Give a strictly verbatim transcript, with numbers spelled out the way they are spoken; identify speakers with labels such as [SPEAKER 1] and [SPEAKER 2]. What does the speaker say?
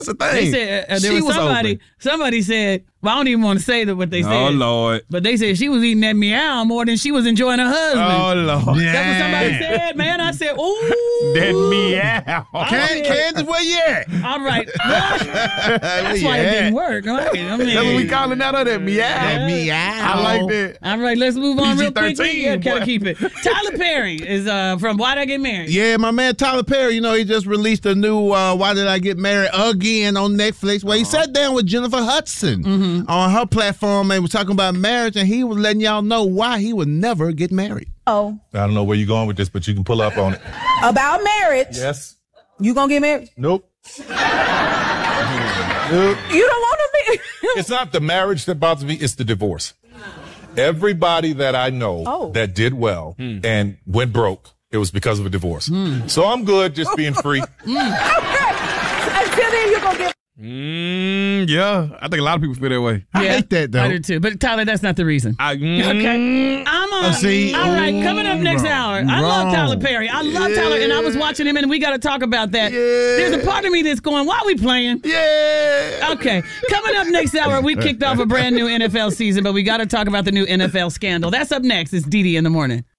[SPEAKER 1] That's the thing.
[SPEAKER 2] They said uh, there
[SPEAKER 1] she
[SPEAKER 2] was,
[SPEAKER 1] was
[SPEAKER 2] somebody.
[SPEAKER 1] open.
[SPEAKER 2] Somebody said, "Well, I don't even want to say that what they said."
[SPEAKER 1] Oh Lord!
[SPEAKER 2] But they said she was eating that meow more than she was enjoying her husband.
[SPEAKER 1] Oh Lord!
[SPEAKER 2] That's what somebody said, man. I said, "Ooh,
[SPEAKER 1] that meow."
[SPEAKER 3] Can, Kansas, where you at?
[SPEAKER 2] All right, that's why it didn't work. Right? I mean,
[SPEAKER 1] that's what we calling out of that meow.
[SPEAKER 3] That meow.
[SPEAKER 1] I like that.
[SPEAKER 2] All right, let's move on real quick.
[SPEAKER 1] P G thirteen,
[SPEAKER 2] Yeah, gotta
[SPEAKER 1] boy.
[SPEAKER 2] keep it. Tyler Perry is uh, from Why Did I Get Married?
[SPEAKER 3] Yeah, my man Tyler Perry, you know, he just released a new uh, Why Did I Get Married Again on Netflix, where he sat down with Jennifer Hudson
[SPEAKER 2] Mm-hmm.
[SPEAKER 3] on her platform and was talking about marriage, and he was letting y'all know why he would never get married.
[SPEAKER 4] Oh.
[SPEAKER 5] I don't know where you're going with this, but you can pull up on it.
[SPEAKER 4] About marriage.
[SPEAKER 5] Yes.
[SPEAKER 4] You gonna get married?
[SPEAKER 5] Nope.
[SPEAKER 4] You don't want to be.
[SPEAKER 5] It's not the marriage that bothers me, it's the divorce. Everybody that I know
[SPEAKER 4] Oh.
[SPEAKER 5] that did well and went broke, it was because of a divorce. So I'm good just being free.
[SPEAKER 4] Okay. Until then, you're gonna get.
[SPEAKER 1] Mm, yeah, I think a lot of people feel that way.
[SPEAKER 3] I hate that, though.
[SPEAKER 2] I do too. But Tyler, that's not the reason.
[SPEAKER 1] I, mm,
[SPEAKER 2] Okay. I'm on.
[SPEAKER 3] Uh, see,
[SPEAKER 2] all right,
[SPEAKER 3] ooh,
[SPEAKER 2] coming up next
[SPEAKER 3] wrong,
[SPEAKER 2] hour. I love
[SPEAKER 3] wrong.
[SPEAKER 2] Tyler Perry. I love Tyler, and I was watching him, and we got to talk about that. There's a part of me that's going, why are we playing?
[SPEAKER 1] Yeah.
[SPEAKER 2] Okay. Coming up next hour, we kicked off a brand new N F L season, but we got to talk about the new N F L scandal. That's up next. It's Dee Dee in the morning.